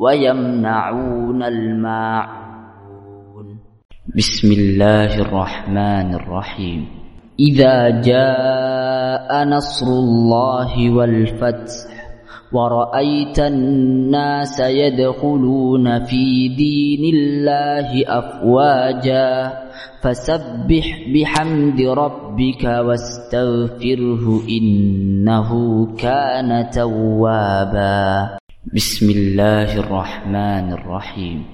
ويمنعون الماعون. بسم الله الرحمن الرحيم. إذا جاء نصر الله والفتح ورأيت الناس يدخلون في دين الله أفواجا فسبح بحمد ربك واستغفره إنه كان توابا. بسم الله الرحمن الرحيم.